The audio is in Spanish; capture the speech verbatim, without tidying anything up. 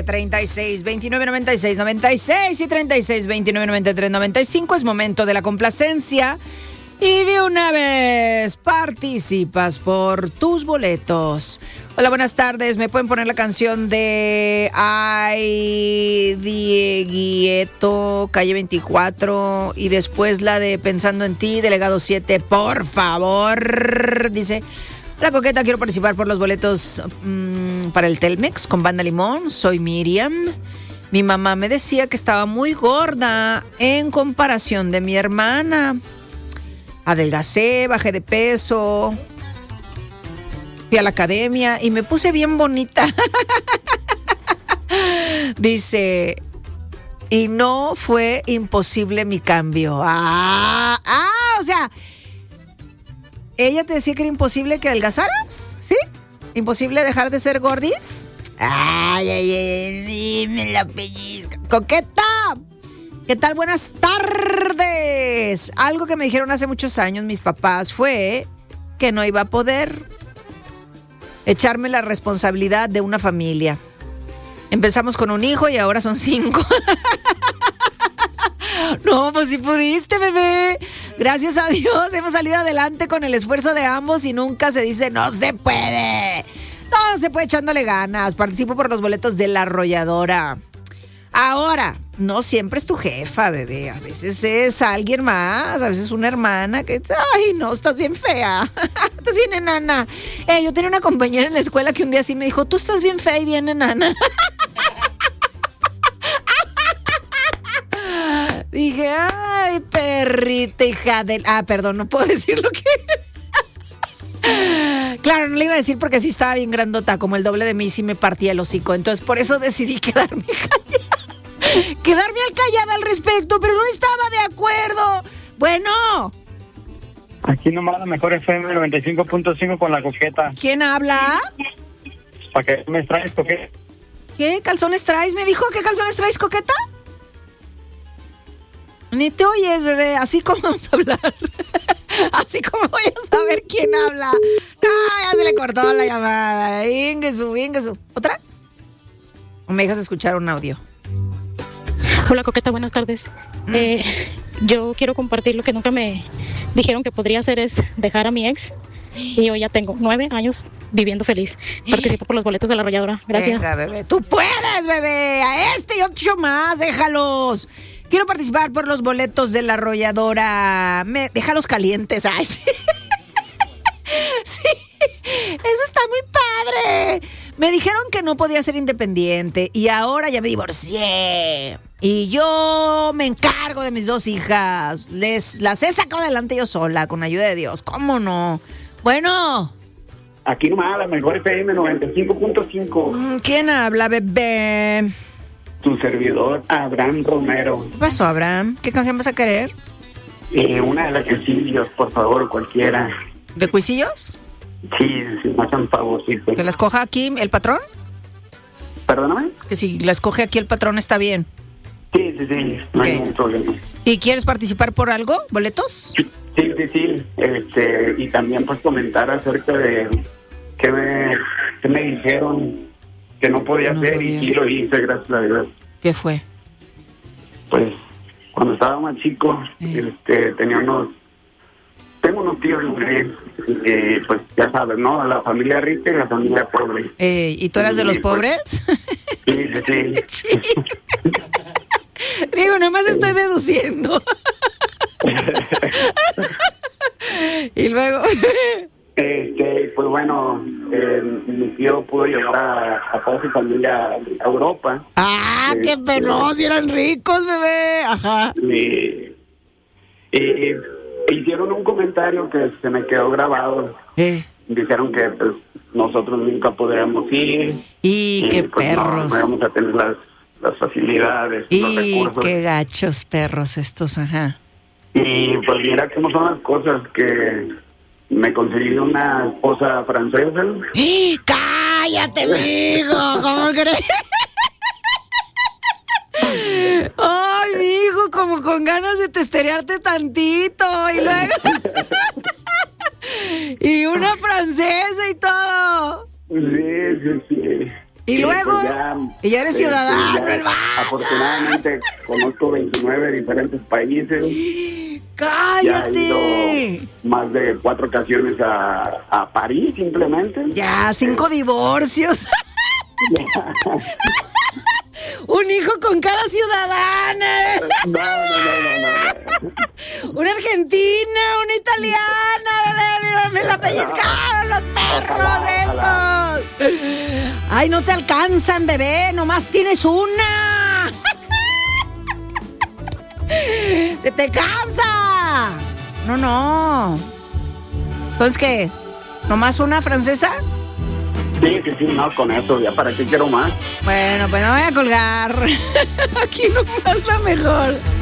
nueve, treinta y seis, veintinueve, noventa y seis, noventa y seis y treinta y seis, veintinueve, noventa y tres, noventa y cinco. Es momento de la complacencia. Y de una vez participas por tus boletos. Hola, buenas tardes. ¿Me pueden poner la canción de Ay, Dieguito, calle veinticuatro? Y después la de Pensando en ti, delegado siete, por favor. Dice: hola, Coqueta, quiero participar por los boletos mmm, para el Telmex con Banda Limón. Soy Miriam. Mi mamá me decía que estaba muy gorda en comparación de mi hermana. Adelgacé, bajé de peso, fui a la academia y me puse bien bonita. Dice, y no fue imposible mi cambio. Ah, ah, o sea, ella te decía que era imposible que adelgazaras, ¿sí? ¿Imposible dejar de ser gordis? Ay, ay, ay, dime la pellizca. Coqueta, ¿qué tal? Buenas tardes. Algo que me dijeron hace muchos años mis papás fue que no iba a poder echarme la responsabilidad de una familia. Empezamos con un hijo y ahora son cinco. No, pues sí pudiste, bebé. Gracias a Dios hemos salido adelante con el esfuerzo de ambos y nunca se dice no se puede. No, se puede echándole ganas. Participo por los boletos de La Arrolladora. Ahora, no siempre es tu jefa, bebé. A veces es alguien más, a veces una hermana que... Ay, no, estás bien fea. Estás bien enana. Eh, yo tenía una compañera en la escuela que un día sí me dijo, tú estás bien fea y bien enana. Dije, ay, perrita, hija de... Ah, perdón, no puedo decir lo que... Claro, no le iba a decir porque sí estaba bien grandota, como el doble de mí, sí me partía el hocico. Entonces, por eso decidí quedarme callada. Quedarme al callada al respecto, pero no estaba de acuerdo. Bueno. Aquí nomás la mejor F M noventa y cinco punto cinco con la Coqueta. ¿Quién habla? ¿Para qué me traes, Coqueta? ¿Qué calzones traes? ¿Me dijo qué calzones traes, Coqueta? Ni te oyes, bebé. Así como vamos a hablar. Así como voy a saber quién habla. No, ya se le cortó la llamada. Ingesu, Ingesu. ¿Otra? ¿O me dejas escuchar un audio? Hola, Coqueta, buenas tardes. Mm. Eh, yo quiero compartir lo que nunca me dijeron que podría hacer, es dejar a mi ex. Y yo ya tengo nueve años viviendo feliz. Participo por los boletos de La Arrolladora. Gracias. Venga, bebé. Tú puedes, bebé. A este y ocho más, déjalos. Quiero participar por los boletos de La Arrolladora. Me, déjalos calientes. Ay, sí. Sí, eso está muy padre. Me dijeron que no podía ser independiente y ahora ya me divorcié. Y yo me encargo de mis dos hijas. Les las he sacado adelante yo sola, con ayuda de Dios. ¿Cómo no? Bueno. Aquí nomás la mejor F M noventa y cinco punto cinco. ¿Quién habla, bebé? Tu servidor, Abraham Romero. ¿Qué pasó, Abraham? ¿Qué canción vas a querer? Eh, una de las Cuisillos, por favor, cualquiera. ¿De Cuisillos? Sí, sí, me hacen favorcito. ¿Que la escoja aquí el patrón? ¿Perdóname? Que si la escoge aquí el patrón está bien. Sí, sí, sí, no okay. hay ningún problema. ¿Y quieres participar por algo? ¿Boletos? Sí, sí, sí. Este, y también pues comentar acerca de qué me, qué me dijeron que no podía no hacer podía. Y sí lo hice, gracias a Dios. ¿Qué fue? Pues cuando estaba más chico, eh. este, tenía unos, tengo unos tíos, eh, eh, pues ya sabes, ¿no? La familia rica y la familia pobre. Eh, ¿Y tú eras de los pues, pobres? Sí, sí, sí. Digo, nada más estoy deduciendo. Y luego... Este, pues bueno, eh, mi tío pudo llevar a, a toda su familia a Europa. ¡Ah, este, qué perros! ¡Y eran ricos, bebé! Ajá. Y, y hicieron un comentario que se me quedó grabado. ¿Eh? Dijeron que pues, nosotros nunca podríamos ir. ¡Y, y qué pues, perros! No, no vamos a tener las, las facilidades, y los recursos. ¡Qué gachos perros estos! Ajá. Y pues mira cómo son las cosas, que... me conseguí una esposa francesa. ¡Eh! ¡Cállate, mijo! ¿Cómo crees? ¡Ay, mijo! Como con ganas de testerearte tantito. Y luego... y una francesa y todo. Sí, sí, sí. Y Sí, luego, pues ya, y ya eres este, ciudadano, ya, el vato. afortunadamente conozco veintinueve diferentes países. Ya he ¡Cállate! ido más de cuatro ocasiones a, a París, simplemente. Ya, cinco divorcios. Un hijo con cada ciudadana. No, no, no, no, no. Una argentina, una italiana, bebé. Mira, me la pellizcaron los perros Ojalá, estos. Ay, no te alcanzan, bebé. Nomás tienes una. Se te cansa. No, no. Entonces, ¿qué? ¿Nomás una francesa? Sí, sí, sí, no, con eso, ya para qué quiero más. Bueno, pues no voy a colgar. Aquí nomás la mejor.